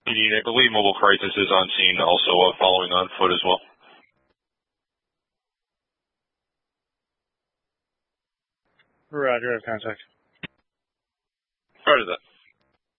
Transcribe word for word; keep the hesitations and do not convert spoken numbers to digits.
you need. I believe Mobile Crisis is on scene, also uh, following on foot as well. Roger, I have contact. Roger that.